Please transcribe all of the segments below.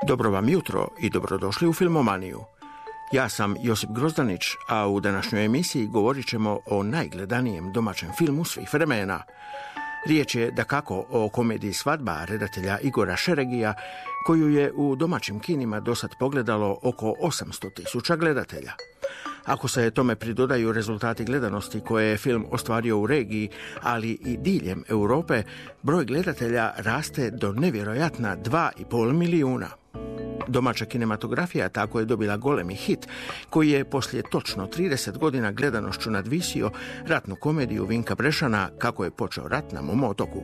Dobro vam jutro i dobrodošli u Filmomaniju. Ja sam Josip Grozdanić, a u današnjoj emisiji govorit ćemo o najgledanijem domaćem filmu svih vremena. Riječ je dakako o komediji Svadba redatelja Igora Šeregija, koju je u domaćim kinima dosad pogledalo oko 800.000 gledatelja. Ako se tome pridodaju rezultati gledanosti koje je film ostvario u regiji, ali i diljem Europe, broj gledatelja raste do nevjerojatna 2,5 milijuna. Domaća kinematografija tako je dobila golemi hit, koji je poslije točno 30 godina gledanošću nadvisio ratnu komediju Vinka Brešana Kako je počeo rat na mom otoku.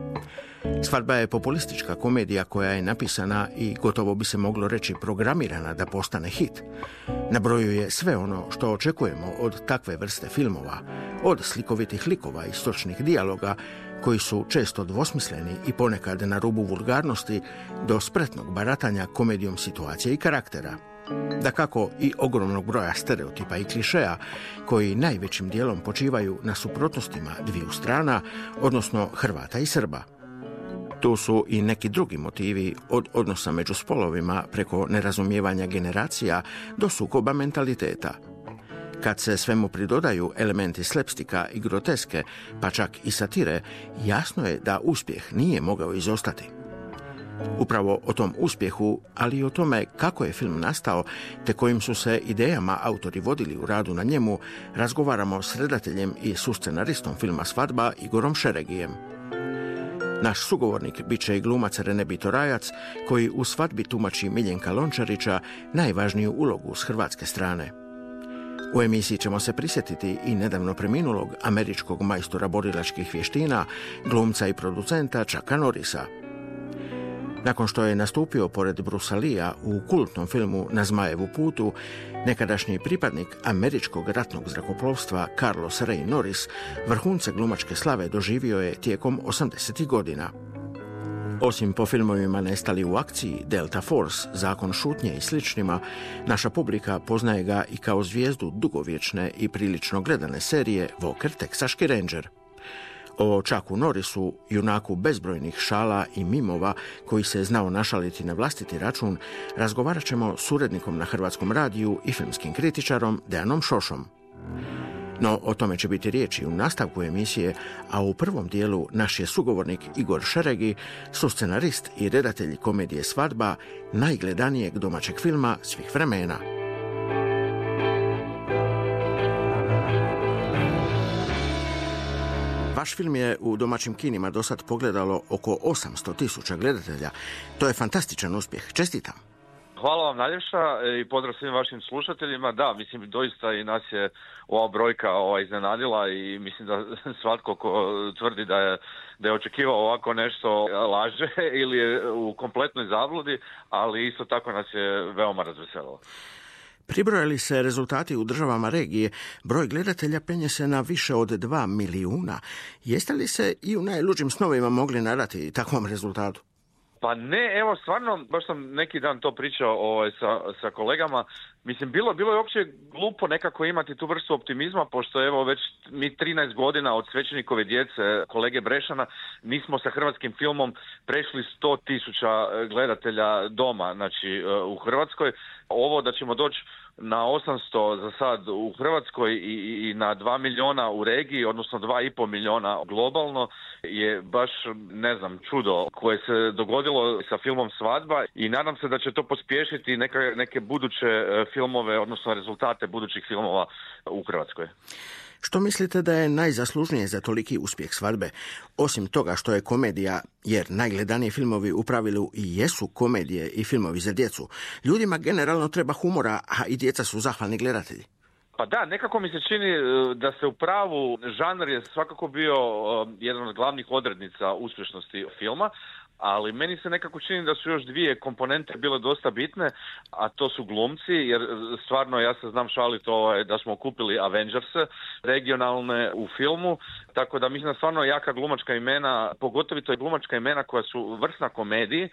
Svadba je populistička komedija koja je napisana i gotovo bi se moglo reći programirana da postane hit. Na broju je sve ono što očekujemo od takve vrste filmova, od slikovitih likova i sočnih dijaloga, koji su često dvosmisleni i ponekad na rubu vulgarnosti, do spretnog baratanja komedijom situacije i karaktera. Dakako i ogromnog broja stereotipa i klišeja, koji najvećim dijelom počivaju na suprotnostima dviju strana, odnosno Hrvata i Srba. Tu su i neki drugi motivi, od odnosa među spolovima preko nerazumijevanja generacija do sukoba mentaliteta. Kad se svemu pridodaju elementi slepstika i groteske, pa čak i satire, jasno je da uspjeh nije mogao izostati. Upravo o tom uspjehu, ali i o tome kako je film nastao, te kojim su se idejama autori vodili u radu na njemu, razgovaramo s redateljem i suscenaristom filma Svadba Igorom Šeregijem. Naš sugovornik bit će i glumac Rene Bitorajac, koji u Svadbi tumači Miljenka Lončarića, najvažniju ulogu s hrvatske strane. U emisiji ćemo se prisjetiti i nedavno preminulog američkog majstora borilačkih vještina, glumca i producenta Chucka Norrisa. Nakon što je nastupio pored Brusa Leea u kultnom filmu Na zmajevu putu, nekadašnji pripadnik američkog ratnog zrakoplovstva Carlos Ray Norris vrhunce glumačke slave doživio je tijekom 80. godina. Osim po filmovima Nestali u akciji, Delta Force, Zakon šutnje i sličnima, naša publika poznaje ga i kao zvijezdu dugovječne i prilično gledane serije Walker Teksaški Ranger. O Chucku Norrisu, junaku bezbrojnih šala i mimova koji se znao našaliti na vlastiti račun, razgovarat ćemo s urednikom na Hrvatskom radiju i filmskim kritičarom Dejanom Šošom. No, o tome će biti riječi u nastavku emisije, a u prvom dijelu naš je sugovornik Igor Šeregi, suscenarist i redatelj komedije Svadba, najgledanijeg domaćeg filma svih vremena. Vaš film je u domaćim kinima dosad pogledalo oko 800.000 gledatelja. To je fantastičan uspjeh. Čestitam. Hvala vam najljepša i pozdrav svim vašim slušateljima. Da, mislim, doista i nas je ova brojka iznenadila i mislim da svatko ko tvrdi da je očekivao ovako nešto laže ili je u kompletnoj zabludi, ali isto tako nas je veoma razveselilo. Pribrojali se rezultati u državama regije, broj gledatelja penje se na više od 2 milijuna. Jeste li se i u najluđim snovima mogli nadati takvom rezultatu? Pa ne, evo stvarno, baš sam neki dan to pričao sa kolegama. Mislim, bilo je uopće glupo nekako imati tu vrstu optimizma, pošto evo već mi 13 godina od Svećenikove djece, kolege Brešana, nismo sa hrvatskim filmom prešli 100.000 gledatelja doma, znači u Hrvatskoj. Ovo da ćemo doći na 800 za sad u Hrvatskoj i na 2 milijuna u regiji, odnosno 2,5 milijuna globalno, je baš, ne znam, čudo koje se dogodilo sa filmom Svadba i nadam se da će to pospješiti neke buduće filmove, odnosno rezultate budućih filmova u Hrvatskoj. Što mislite da je najzaslužnije za toliki uspjeh Svadbe? Osim toga što je komedija, jer najgledaniji filmovi u pravilu i jesu komedije i filmovi za djecu, ljudima generalno treba humora, a i djeca su zahvalni gledatelji. Pa da, nekako mi se čini da se u pravu žanr je svakako bio jedan od glavnih odrednica uspješnosti filma, ali meni se nekako čini da su još dvije komponente bile dosta bitne, a to su glumci, jer stvarno ja se znam šaliti da smo kupili Avengerse regionalne u filmu, tako da mislim da stvarno jaka glumačka imena, pogotovo to je glumačka imena koja su vrsna komediji,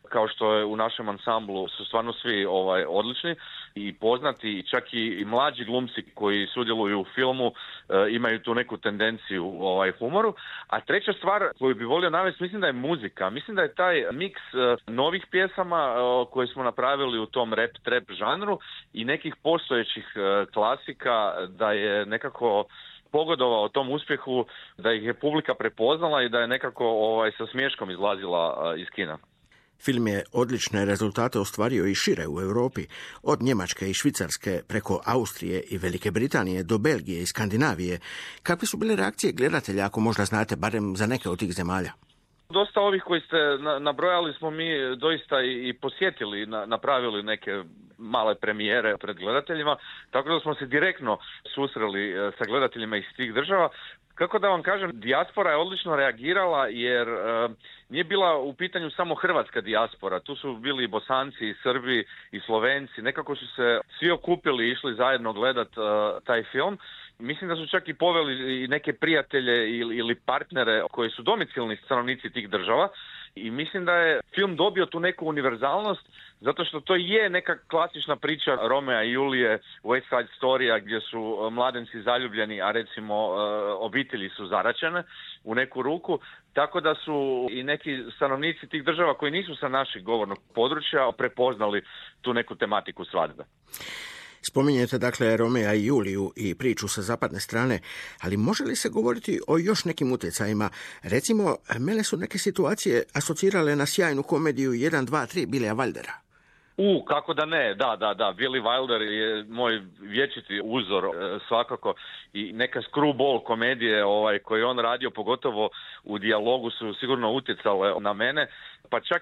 kao što je u našem ansamblu, su stvarno svi odlični i poznati, i čak i mlađi glumci koji sudjeluju u filmu imaju tu neku tendenciju humoru. A treća stvar koju bi volio navesti, mislim da je muzika. Mislim da je taj miks novih pjesama koje smo napravili u tom rap trap žanru i nekih postojećih klasika, da je nekako pogodovao tom uspjehu, da ih je publika prepoznala i da je nekako sa smiješkom izlazila iz kina. Film je odlične rezultate ostvario i šire u Europi, od Njemačke i Švicarske preko Austrije i Velike Britanije do Belgije i Skandinavije. Kakve su bile reakcije gledatelja, ako možda znate, barem za neke od tih zemalja? Dosta ovih koji ste nabrojali smo mi doista i posjetili, napravili neke male premijere pred gledateljima, tako da smo se direktno susreli sa gledateljima iz tih država. Kako da vam kažem, dijaspora je odlično reagirala jer nije bila u pitanju samo hrvatska dijaspora. Tu su bili i Bosanci, i Srbi, i Slovenci. Nekako su se svi okupili i išli zajedno gledat taj film. Mislim da su čak i poveli i neke prijatelje ili partnere koji su domicilni stanovnici tih država. I mislim da je film dobio tu neku univerzalnost, zato što to je neka klasična priča Romea i Julije, West Side Storya, gdje su mladenci zaljubljeni, a recimo obitelji su zaračene u neku ruku. Tako da su i neki stanovnici tih država koji nisu sa naših govornog područja prepoznali tu neku tematiku svadbe. Spominjete dakle Romea i Juliju i priču sa zapadne strane, ali može li se govoriti o još nekim utjecajima? Recimo, mene su neke situacije asocirale na sjajnu komediju 1, 2, 3 Billya Wildera. Kako da ne, da. Billy Wilder je moj vječiti uzor svakako i neka screwball komedije koje on radio, pogotovo u dijalogu, su sigurno utjecale na mene, pa čak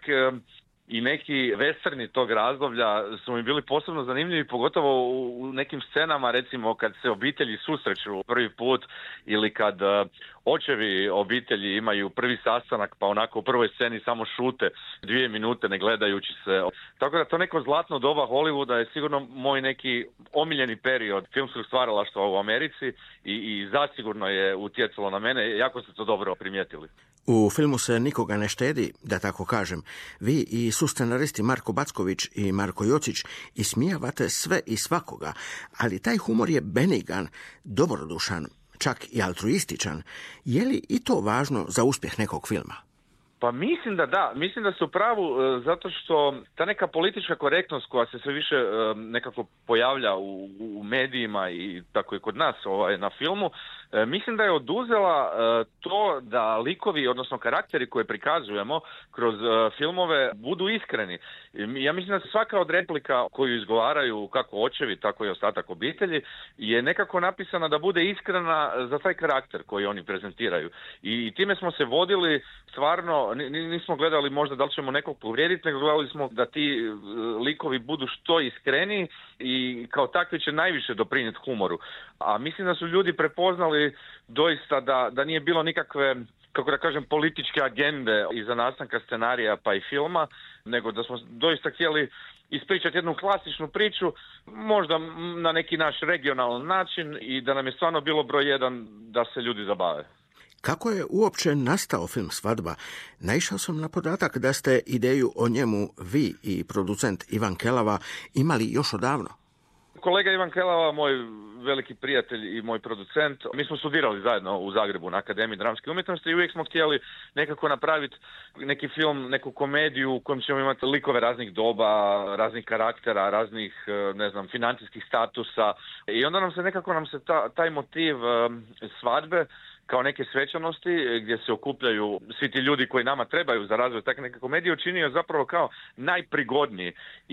i neki westerni tog razdoblja su mi bili posebno zanimljivi, pogotovo u nekim scenama, recimo kad se obitelji susreću prvi put ili kad očevi obitelji imaju prvi sastanak, pa onako u prvoj sceni samo šute 2 minute ne gledajući se. Tako da to neko zlatno doba Hollywooda je sigurno moj neki omiljeni period filmskog stvaralaštva u Americi i zasigurno je utjecalo na mene. Jako ste to dobro primijetili. U filmu se nikoga ne štedi, da tako kažem. Vi i suscenaristi Marko Backović i Marko Jocić ismijavate sve i svakoga, ali taj humor je benigan, dobrodušan, čak i altruističan. Je li i to važno za uspjeh nekog filma? Pa mislim da da. Mislim da se u pravu zato što ta neka politička korektnost koja se sve više nekako pojavlja u medijima i tako i kod nas na filmu, mislim da je oduzela to da likovi, odnosno karakteri koje prikazujemo kroz filmove budu iskreni. Ja mislim da svaka od replika koju izgovaraju kako očevi, tako i ostatak obitelji je nekako napisana da bude iskrena za taj karakter koji oni prezentiraju. I time smo se vodili stvarno, nismo gledali možda da li ćemo nekog povrijediti, nego gledali smo da ti likovi budu što iskreniji i kao takvi će najviše doprinijeti humoru. A mislim da su ljudi prepoznali doista da nije bilo nikakve, kako da kažem, političke agende iza nastanka scenarija pa i filma, nego da smo doista htjeli ispričati jednu klasičnu priču, možda na neki naš regionalan način i da nam je stvarno bilo broj 1 da se ljudi zabave. Kako je uopće nastao film Svadba? Naišao sam na podatak da ste ideju o njemu vi i producent Ivan Kelava imali još odavno. Kolega Ivan Kelava, moj veliki prijatelj i moj producent, mi smo studirali zajedno u Zagrebu na Akademiji dramske umjetnosti i uvijek smo htjeli nekako napraviti neki film, neku komediju u kojem ćemo imati likove raznih doba, raznih karaktera, raznih, financijskih statusa. I onda nam se taj motiv svadbe kao neke svečanosti gdje se okupljaju svi ti ljudi koji nama trebaju za razvoj takve neke komedije učinio zapravo kao najprigodniji.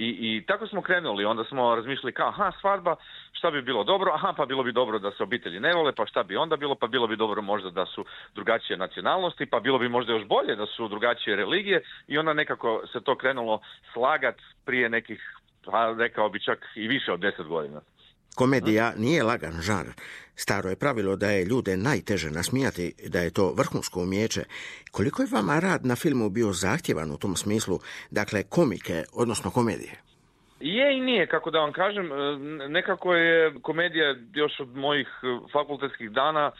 I tako smo krenuli, onda smo razmišljali kao svadba, šta bi bilo dobro? Pa bilo bi dobro da se obitelji ne vole, pa šta bi onda bilo? Pa bilo bi dobro možda da su drugačije nacionalnosti, pa bilo bi možda još bolje da su drugačije religije i onda nekako se to krenulo slagat prije nekih, rekao bi čak i više od 10 godina. Komedija nije lagan žanr. Staro je pravilo da je ljude najteže nasmijati, da je to vrhunsko umijeće. Koliko je vama rad na filmu bio zahtjevan u tom smislu, dakle komike, odnosno komedije? Je i nije, kako da vam kažem. Nekako je komedija još od mojih fakultetskih dana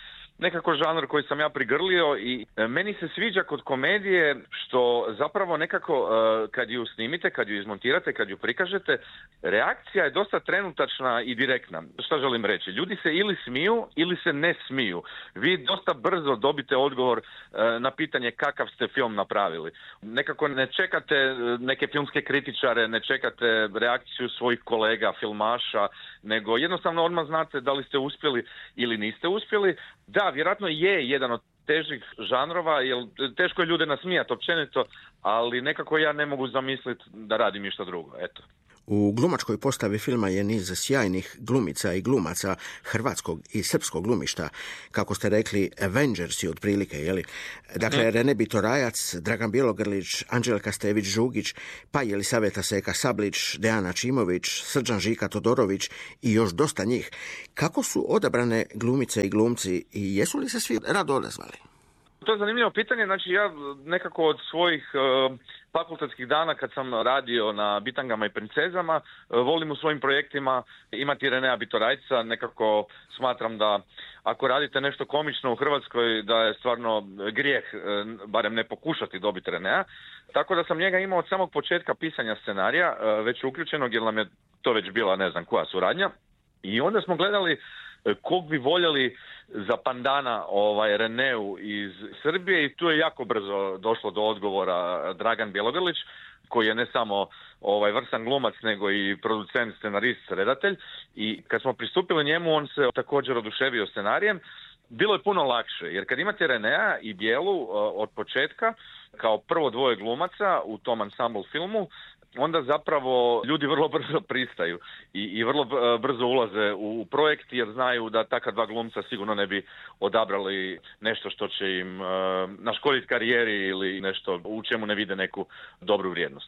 nekako žanr koji sam ja prigrlio i meni se sviđa kod komedije što zapravo nekako kad ju snimite, kad ju izmontirate, kad ju prikažete, reakcija je dosta trenutačna i direktna. Šta želim reći? Ljudi se ili smiju ili se ne smiju. Vi dosta brzo dobite odgovor na pitanje kakav ste film napravili. Nekako ne čekate neke filmske kritičare, ne čekate reakciju svojih kolega, filmaša, nego jednostavno odmah znate da li ste uspjeli ili niste uspjeli. Da, vjerojatno je jedan od težih žanrova, jer teško je ljude nasmijati općenito, ali nekako ja ne mogu zamisliti da radim ništa drugo. Eto. U glumačkoj postavi filma je niz sjajnih glumica i glumaca hrvatskog i srpskog glumišta, kako ste rekli, Avengersi otprilike, jeli? Dakle, Rene Bitorajac, Dragan Bjelogrlić, Anđelka Stević-Žugić, pa Jelisaveta Seka Sablić, Dejana Čimović, Srđan Žika Todorović i još dosta njih. Kako su odabrane glumice i glumci i jesu li se svi rado odazvali? To je zanimljivo pitanje, znači ja nekako od svojih fakultetskih dana kad sam radio na Bitangama i princezama, volim u svojim projektima imati Renea Bitorajca, nekako smatram da ako radite nešto komično u Hrvatskoj da je stvarno grijeh, barem ne pokušati dobiti Renea, tako da sam njega imao od samog početka pisanja scenarija, već uključenog jer nam je to već bila ne znam koja suradnja i onda smo gledali kog bi voljeli za pandana Reneu iz Srbije i tu je jako brzo došlo do odgovora Dragan Bjelogrlić, koji je ne samo vrsan glumac, nego i producent, scenarist, redatelj. I kad smo pristupili njemu, on se također oduševio scenarijem. Bilo je puno lakše, jer kad imate Renea i Bijelu od početka, kao prvo dvoje glumaca u tom ensemble filmu, onda zapravo ljudi vrlo brzo pristaju i vrlo brzo ulaze u projekt jer znaju da takva dva glumca sigurno ne bi odabrali nešto što će im naškoditi karijeri ili nešto u čemu ne vide neku dobru vrijednost.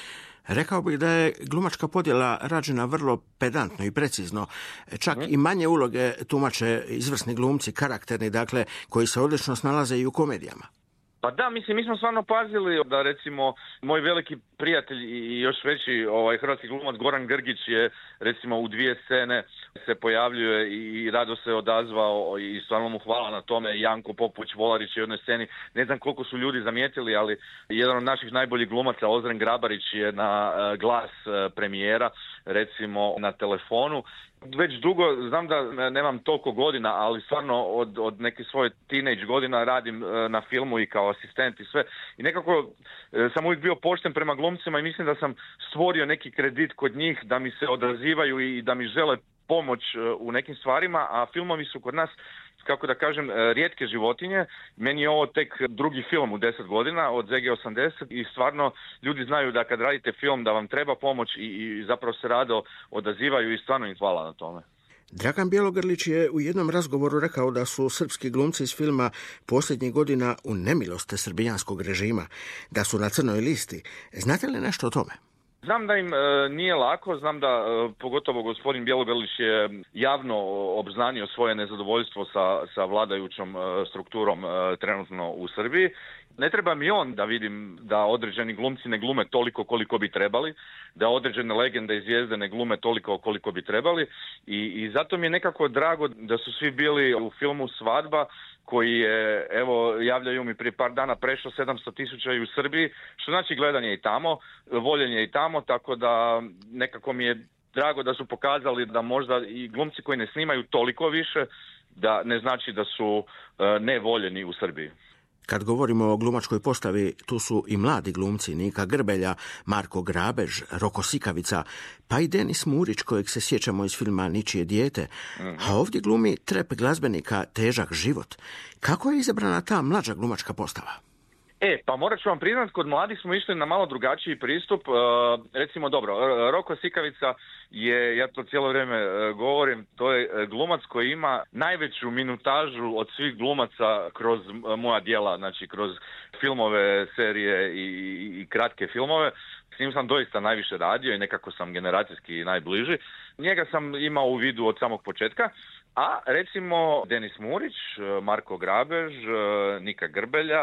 Rekao bih da je glumačka podjela rađena vrlo pedantno i precizno. Čak i manje uloge tumače izvrsni glumci, karakterni, dakle, koji se odlično snalaze i u komedijama. Pa da, mislim, mi smo stvarno pazili da recimo moj veliki prijatelj i još veći hrvatski glumac Goran Grgić je recimo u 2 scene se pojavljuje i rado se odazvao i stvarno mu hvala na tome. Janko Popović-Volarić je u jednoj sceni, ne znam koliko su ljudi zamijetili, ali jedan od naših najboljih glumaca Ozren Grabarić je na glas premijera recimo na telefonu. Već dugo, znam da nemam toliko godina, ali stvarno od neke svoje teenage godina radim na filmu i kao asistent i sve. I nekako sam uvijek bio pošten prema glumcima i mislim da sam stvorio neki kredit kod njih da mi se odazivaju i da mi žele pomoć u nekim stvarima, a filmovi su kod nas, kako da kažem, rijetke životinje. Meni je ovo tek drugi film u 10 godina od ZG80 i stvarno ljudi znaju da kad radite film da vam treba pomoć i zapravo se rado odazivaju i stvarno im hvala na tome. Dragan Bjelogrlić je u jednom razgovoru rekao da su srpski glumci iz filma posljednjih godina u nemilosti srbijanskog režima, da su na crnoj listi. Znate li nešto o tome? Znam da im nije lako, znam da pogotovo gospodin Bjelogrlić je javno obznanio svoje nezadovoljstvo sa vladajućom strukturom trenutno u Srbiji. Ne treba mi on da vidim da određeni glumci ne glume toliko koliko bi trebali, da određene legende i zvijezde ne glume toliko koliko bi trebali i zato mi je nekako drago da su svi bili u filmu Svadba, koji je, evo, javljaju mi prije par dana prešao 700.000 i u Srbiji, što znači gledanje i tamo, voljenje i tamo, tako da nekako mi je drago da su pokazali da možda i glumci koji ne snimaju toliko više, da ne znači da su nevoljeni u Srbiji. Kad govorimo o glumačkoj postavi, tu su i mladi glumci Nika Grbelja, Marko Grabež, Roko Sikavica, pa i Denis Murić, kojeg se sjećamo iz filma Ničije dijete, a ovdje glumi trep glazbenika Težak život. Kako je izabrana ta mlađa glumačka postava? Pa morat ću vam priznat, kod mladih smo išli na malo drugačiji pristup. Recimo, dobro, Roko Sikavica je, ja to cijelo vrijeme govorim, to je glumac koji ima najveću minutažu od svih glumaca kroz moja djela, znači kroz filmove, serije i kratke filmove. S njim sam doista najviše radio i nekako sam generacijski najbliži. Njega sam imao u vidu od samog početka. A recimo Denis Murić, Marko Grabež, Nika Grbelja,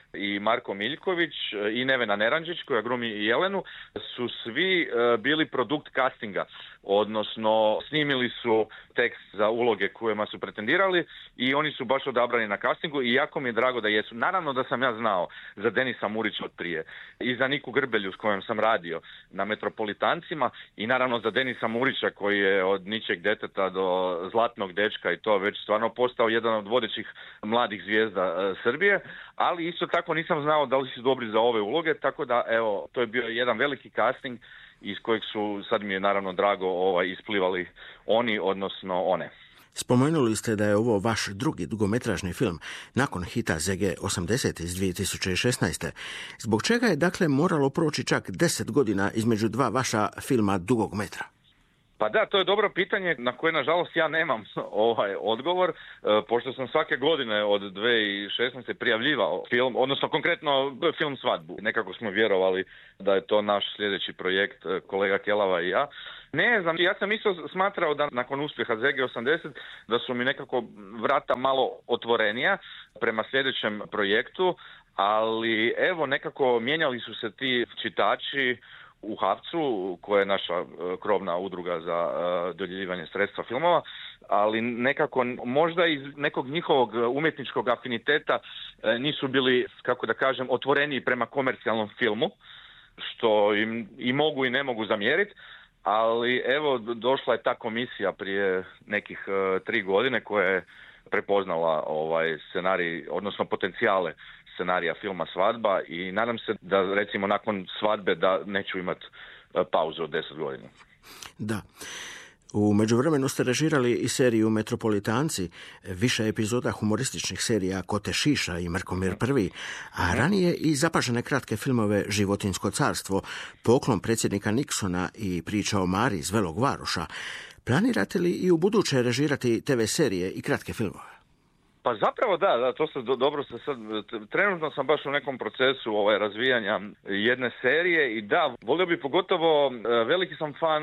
i Marko Miljković i Nevena Neranđić koja glumi Jelenu su svi bili produkt castinga, odnosno snimili su tekst za uloge kojima su pretendirali i oni su baš odabrani na castingu i jako mi je drago da jesu. Naravno da sam ja znao za Denisa Murića od prije i za Niku Grbelju s kojom sam radio na Metropolitancima i naravno za Denisa Murića koji je od ničeg deteta do zlatnog dečka i to već stvarno postao jedan od vodećih mladih zvijezda Srbije, ali isto tako nisam znao da li su dobri za ove uloge, tako da evo, to je bio jedan veliki casting iz kojeg su, sad mi je naravno drago, isplivali oni, odnosno one. Spomenuli ste da je ovo vaš drugi dugometražni film nakon hita ZG80 iz 2016. Zbog čega je dakle moralo proći čak 10 godina između dva vaša filma dugog metra? Pa da, to je dobro pitanje na koje nažalost ja nemam odgovor, pošto sam svake godine od 2016. prijavljivao film, odnosno konkretno film Svadbu. Nekako smo vjerovali da je to naš sljedeći projekt, kolega Kelava i ja. Ne znam, ja sam isto smatrao da nakon uspjeha ZG80 da su mi nekako vrata malo otvorenija prema sljedećem projektu, ali evo nekako mijenjali su se ti čitači u HAVC-u, koja je naša krovna udruga za dodjeljivanje sredstva filmova, ali nekako možda iz nekog njihovog umjetničkog afiniteta nisu bili, kako da kažem, otvoreniji prema komercijalnom filmu, što im i mogu i ne mogu zamjeriti, ali evo došla je ta komisija prije nekih 3 godine koja je prepoznala scenarij, odnosno potencijale scenarija filma Svadba i nadam se da recimo nakon svadbe da neću imati pauzu od 10 godina. Da. U međuvremenu ste režirali i seriju Metropolitanci, više epizoda humorističnih serija Kote Šiša i Mrkomir I, a ranije i zapažene kratke filmove Životinjsko carstvo, Poklon predsjednika Nixona i Priča o Mari iz Velog Varoša. Planirate li i u buduće režirati TV serije i kratke filmove? Pa zapravo da, to se dobro se sad, trenutno sam baš u nekom procesu razvijanja jedne serije i da, volio bi pogotovo, veliki sam fan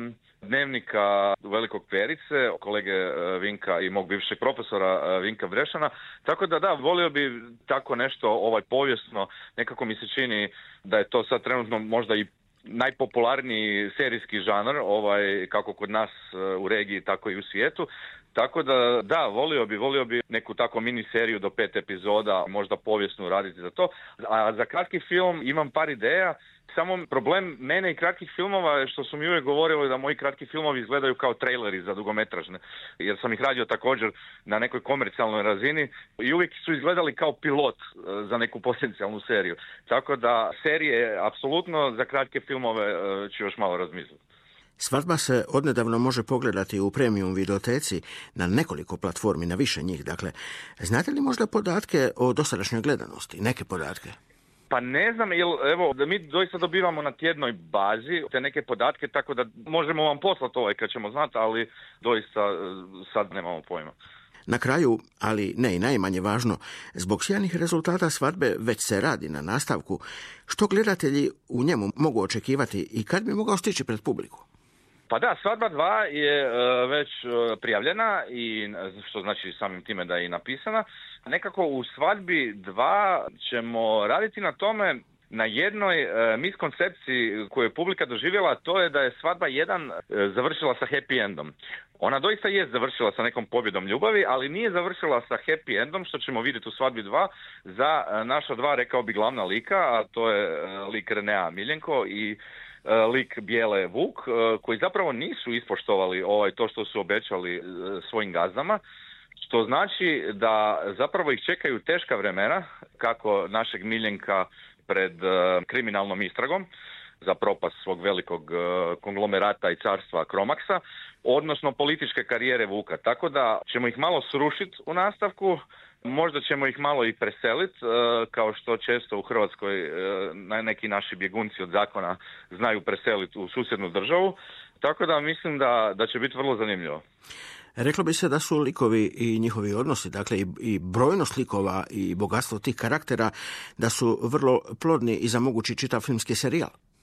Dnevnika Velikog Perice, kolege Vinka i mog bivšeg profesora Vinka Brešana, tako da volio bi tako nešto povijesno, nekako mi se čini da je to sad trenutno možda i najpopularniji serijski žanr, kako kod nas u regiji, tako i u svijetu. Tako da, volio bi neku tako mini seriju do 5 epizoda, možda povijesnu raditi za to. A za kratki film imam par ideja. Samo problem mene i kratkih filmova je što su mi uvijek govorili da moji kratki filmovi izgledaju kao traileri za dugometražne. Jer sam ih radio također na nekoj komercijalnoj razini i uvijek su izgledali kao pilot za neku potencijalnu seriju. Tako da serije, apsolutno, za kratke filmove ću još malo razmisliti. Svadba se odnedavno može pogledati u premium videoteci na nekoliko platformi, na više njih. Dakle, znate li možda podatke o dosadašnjoj gledanosti? Neke podatke? Pa ne znam, evo, da mi doista dobivamo na tjednoj bazi te neke podatke, tako da možemo vam poslati kad ćemo znati, ali doista sad nemamo pojma. Na kraju, ali ne i najmanje važno, zbog sjajnih rezultata Svadbe već se radi na nastavku. Što gledatelji u njemu mogu očekivati i kad bi mogao stići pred publiku? Pa da, Svadba 2 je već prijavljena i što znači samim time da je i napisana. Nekako u Svadbi 2 ćemo raditi na tome, na jednoj miskoncepciji koju je publika doživjela, to je da je Svadba 1 završila sa happy endom. Ona doista je završila sa nekom pobjedom ljubavi, ali nije završila sa happy endom, što ćemo vidjeti u Svadbi 2 za naša dva, rekao bi, glavna lika, a to je lik Renea Miljenko i lik Bijele Vuk, koji zapravo nisu ispoštovali to što su obećali svojim gazdama, što znači da zapravo ih čekaju teška vremena, kako našeg Miljenka pred kriminalnom istragom za propast svog velikog konglomerata i carstva Cromaxa, odnosno političke karijere Vuka. Tako da ćemo ih malo srušiti u nastavku, možda ćemo ih malo i preseliti, kao što često u Hrvatskoj neki naši bjegunci od zakona znaju preseliti u susjednu državu. Tako da mislim da će biti vrlo zanimljivo. Reklo bi se da su likovi i njihovi odnosi, dakle i brojnost likova i bogatstvo tih karaktera, da su vrlo plodni i za mogući čitav filmski serijal.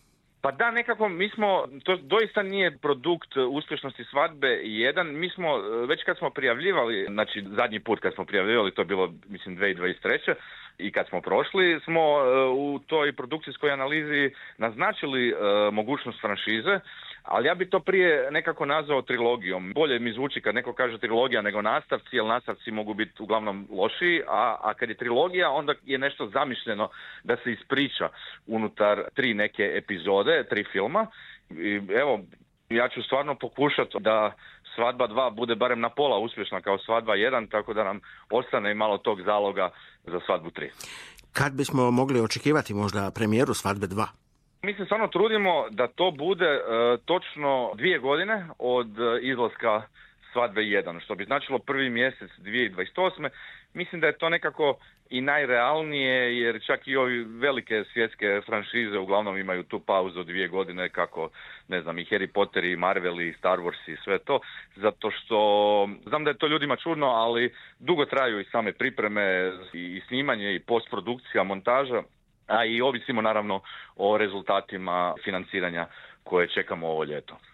Pa da, nekako mi smo, to doista nije produkt uspješnosti Svadbe 1, mi smo već kad smo prijavljivali, znači zadnji put kad smo prijavljivali, to je bilo mislim 2023. i kad smo prošli, smo u toj produkcijskoj analizi naznačili mogućnost franšize, ali ja bi to prije nekako nazvao trilogijom. Bolje mi zvuči kad neko kaže trilogija nego nastavci, jer nastavci mogu biti uglavnom lošiji, a kad je trilogija onda je nešto zamišljeno da se ispriča unutar 3 neke epizode, 3 filma. I evo, ja ću stvarno pokušati da Svadba 2 bude barem na pola uspješna kao Svadba 1, tako da nam ostane i malo tog zaloga za Svadbu 3. Kad bismo mogli očekivati možda premijeru Svadbe 2? Mi se stvarno trudimo da to bude točno 2 godine od izlaska Svadbe 1, što bi značilo 1. mjesec 2028. Mislim da je to nekako i najrealnije, jer čak i ovi velike svjetske franšize uglavnom imaju tu pauzu od 2 godine, kako, ne znam, i Harry Potter i Marvel i Star Wars i sve to, zato što znam da je to ljudima čudno, ali dugo traju i same pripreme i snimanje i postprodukcija, montaža, a i ovisimo naravno o rezultatima financiranja koje čekamo ovo ljeto.